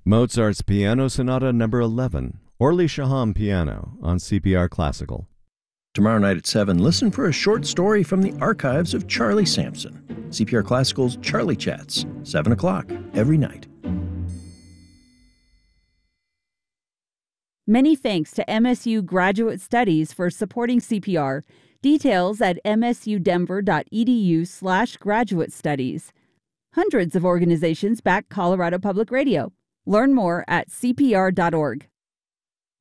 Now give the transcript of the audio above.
Mozart's Piano Sonata No. 11, Orly Shaham Piano on CPR Classical. Tomorrow night at 7, listen for a short story from the archives of Charlie Sampson. CPR Classical's Charlie Chats, 7 o'clock every night. Many thanks to MSU Graduate Studies for supporting CPR. Details at msudenver.edu/graduate studies. Hundreds of organizations back Colorado Public Radio. Learn more at cpr.org.